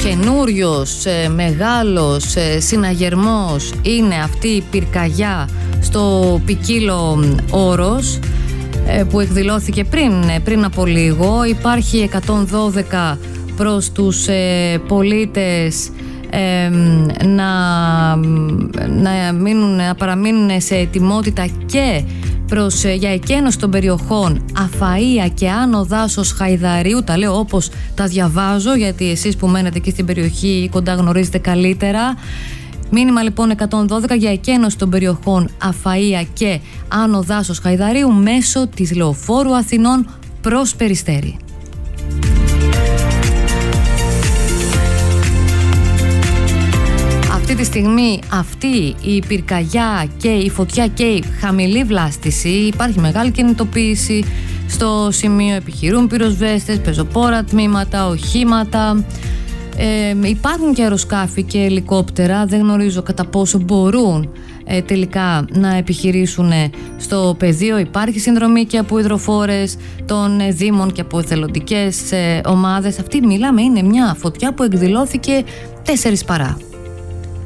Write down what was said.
καινούριος μεγάλος συναγερμός είναι αυτή η πυρκαγιά στο Ποικίλο Όρος, που εκδηλώθηκε πριν από λίγο. Υπάρχει 112 προς τους πολίτες να παραμείνουν σε ετοιμότητα και για εκένωση των περιοχών Αφαΐα και Άνω Δάσος Χαϊδαρίου. Τα λέω όπως τα διαβάζω, γιατί εσείς που μένετε εκεί στην περιοχή ή κοντά γνωρίζετε καλύτερα. Μήνυμα λοιπόν 112 για εκένωση των περιοχών Αφαΐα και Άνω Δάσος Χαϊδαρίου μέσω της Λεωφόρου Αθηνών προς Περιστέρι. Αυτή τη στιγμή αυτή η πυρκαγιά και η φωτιά και η χαμηλή βλάστηση, υπάρχει μεγάλη κινητοποίηση στο σημείο, επιχειρούν πυροσβέστες, πεζοπόρα τμήματα, οχήματα. Υπάρχουν και αεροσκάφη και ελικόπτερα, δεν γνωρίζω κατά πόσο μπορούν τελικά να επιχειρήσουν στο πεδίο. Υπάρχει συνδρομή και από υδροφόρες των δήμων και από εθελοντικές ομάδες. Αυτή μιλάμε είναι μια φωτιά που εκδηλώθηκε 4 παρά.